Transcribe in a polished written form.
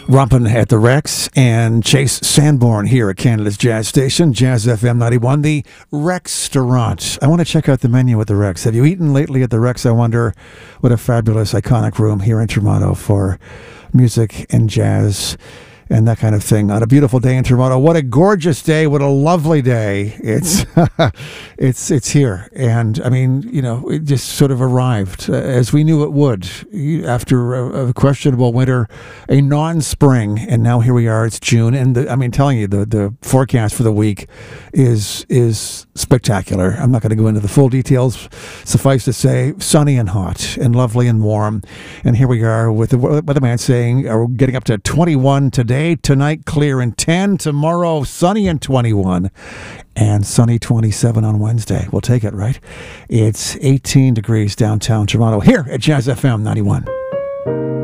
Rompin' at the Rex and Chase Sanborn here at Canada's Jazz Station, Jazz FM 91, the Rex-taurant. I want to check out the menu at the Rex. Have you eaten lately at the Rex? I wonder what a fabulous, iconic room here in Toronto for music and jazz and that kind of thing. On a beautiful day in Toronto. What a gorgeous day. What a lovely day. It's it's here. And I mean, you know, it just sort of arrived as we knew it would after a questionable winter, a non-spring, and now here we are. It's June, and I mean, telling you, the forecast for the week is spectacular. I'm not going to go into the full details. Suffice to say, sunny and hot and lovely and warm. And here we are with the weatherman saying we're getting up to 21 today. Tonight, clear and 10. Tomorrow, sunny and 21. And sunny 27 on Wednesday. We'll take it, right? It's 18 degrees downtown Toronto here at Jazz FM 91.